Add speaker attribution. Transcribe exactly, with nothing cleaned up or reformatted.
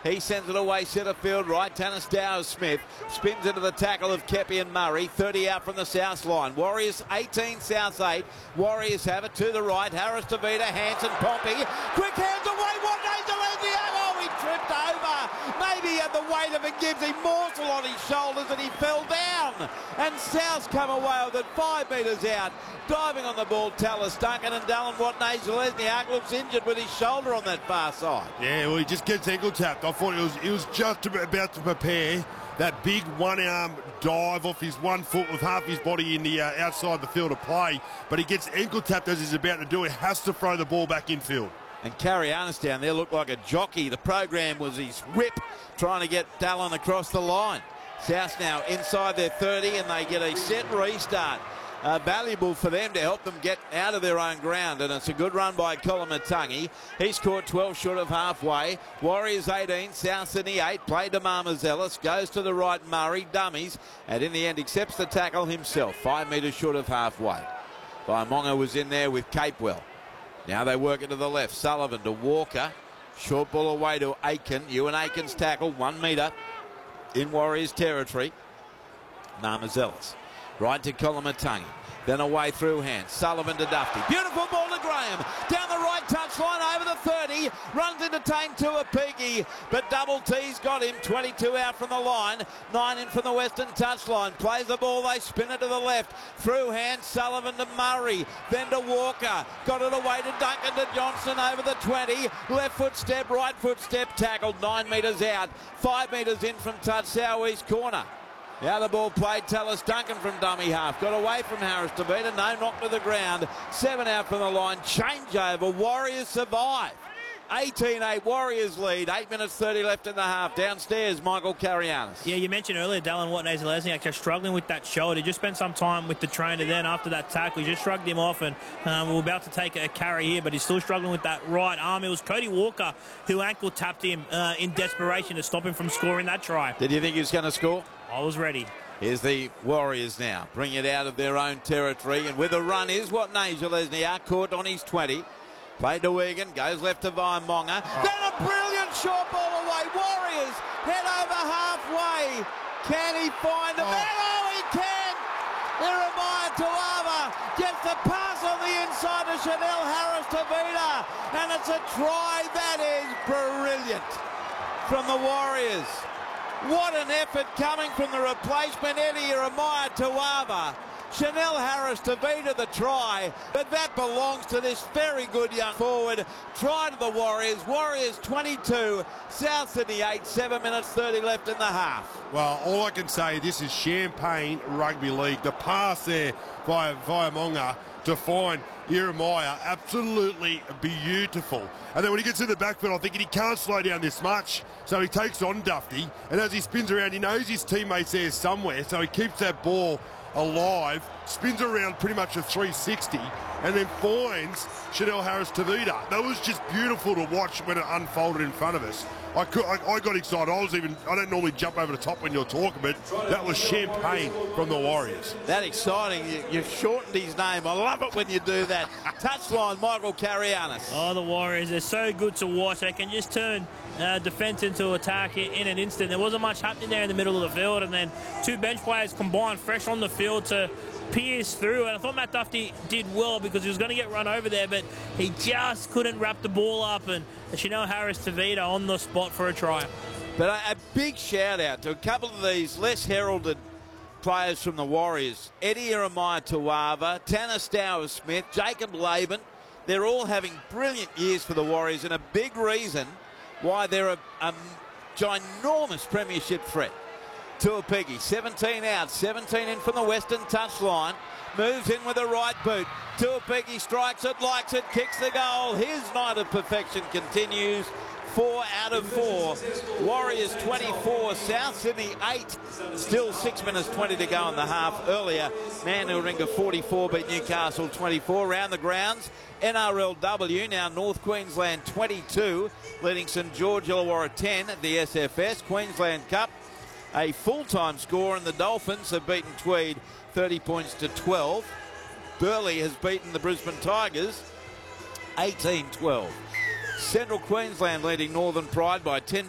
Speaker 1: He sends it away centre field right. Tanner Smith spins into the tackle of Kepi and Murray. thirty out from the south line. Warriors eighteen, South eight. Warriors have it to the right. Harris, DeVita, Hanson, Pompey. Quick hands away. What goes to Leslie? Oh, he tripped over. Maybe he had the weight of a Gibbsy morsel on his shoulders and he fell down. And South's come away with it five metres out. Diving on the ball, Tallis Duncan, and Dallin Watene-Zelezniak looks injured with his shoulder on that far side.
Speaker 2: Yeah, well, he just gets ankle tapped. I thought he was, he was just about to prepare that big one-arm dive off his one foot with half his body in the uh, outside the field of play, but he gets ankle tapped as he's about to do it. Has to throw the ball back in field.
Speaker 1: And Carianis down there looked like a jockey. The program was his whip, trying to get Dallin across the line. South now inside their thirty, and they get a set restart. Uh, valuable for them to help them get out of their own ground, and it's a good run by Kolomatangi. He's caught twelve short of halfway. Warriors eighteen, South Sydney eight. Play to Marmazelis, goes to the right, Murray, dummies, and in the end accepts the tackle himself, five metres short of halfway. Vaimonga was in there with Capewell. Now they work it to the left. Sullivan to Walker. Short ball away to Aiken. Ewan Aiken's tackle, one metre in Warriors territory. Marmazelis. Right to Kolomatangi. Then away through hand. Sullivan to Dufty. Beautiful ball to Graham. Down the right touchline over the thirty. Runs into Tane Tuapigi. But Double T's got him. twenty-two out from the line. nine in from the western touchline. Plays the ball. They spin it to the left. Through hand. Sullivan to Murray. Then to Walker. Got it away to Duncan to Johnson over the twenty. Left foot step. Right foot step. Tackled nine metres out. Five metres in from touch. South-east corner. The other ball played, Tallis Duncan from dummy half. Got away from Harris DeVita. No, knocked to the ground. Seven out from the line. Changeover. Warriors survive. eighteen eight Warriors lead. Eight minutes thirty left in the half. Downstairs, Michael Carianis.
Speaker 3: Yeah, you mentioned earlier Dallin Watene-Zelezniak just struggling with that shoulder. He just spent some time with the trainer then after that tackle. He just shrugged him off, and um, we we're about to take a carry here, but he's still struggling with that right arm. It was Cody Walker who ankle tapped him uh, in desperation to stop him from scoring that try.
Speaker 1: Did you think he was going to score?
Speaker 3: I was ready.
Speaker 1: Here's the Warriors now. Bring it out of their own territory. And with a run is Watene-Zelezniak, caught on his twenty. Played to Egan. Goes left to Vaimonga. Oh. Then a brilliant short ball away. Warriors head over halfway. Can he find a man? Oh. oh, he can! Jeremiah Tuava gets the pass on the inside to Chanel Harris DeVita. And it's a try that is brilliant from the Warriors. What an effort coming from the replacement, Eddie Jeremiah Tuava. Chanel Harris DeVita the try, but that belongs to this very good young forward. Try to the Warriors. Warriors twenty-two, South Sydney eight, seven minutes thirty left in the half.
Speaker 2: Well, all I can say, this is Champagne Rugby League. The pass there via Vaimonga to find Jeremiah, absolutely beautiful. And then when he gets in the backfield, I'm thinking he can't slow down this much. So he takes on Dufty, and as he spins around, he knows his teammate's there somewhere, so he keeps that ball alive, spins around pretty much a three sixty, and then finds Chanel Harris DeVita. That was just beautiful to watch when it unfolded in front of us. I, could, I, I got excited. I was even, I don't normally jump over the top when you're talking, but that was champagne from the Warriors.
Speaker 1: That exciting. You, you've shortened his name. I love it when you do that. Touchline, Michael Carianis.
Speaker 3: Oh, the Warriors, they're so good to watch. They can just turn uh, defence into attack in, in an instant. There wasn't much happening there in the middle of the field, and then two bench players combined fresh on the field to pierce through, and I thought Matt Dufty did well because he was going to get run over there, but he just couldn't wrap the ball up, and Chanel Harris DeVita on the spot for a try.
Speaker 1: But a, a big shout out to a couple of these less heralded players from the Warriors. Eddie Jeremiah Tuava, Tanner Stowers-Smith, Jacob Laban. They're all having brilliant years for the Warriors, and a big reason why they're a, a ginormous premiership threat. Tuapigi, seventeen out, seventeen in from the western touchline. Moves in with a right boot. Tuapigi strikes it, likes it, kicks the goal. His night of perfection continues. Four out of four. Warriors twenty-four, South Sydney eight. Still six minutes twenty to go in the half. Earlier, Manuringa forty-four beat Newcastle twenty-four. Round the grounds, N R L W, now North Queensland twenty-two, leading St George Illawarra ten at the S F S. Queensland Cup, a full-time score, and the Dolphins have beaten Tweed thirty points to twelve. Burleigh has beaten the Brisbane Tigers eighteen twelve. Central Queensland leading Northern Pride by ten